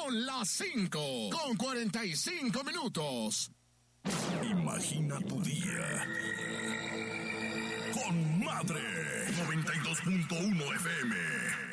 Son las 5:45. Imagina tu día con Madre 92.1 FM.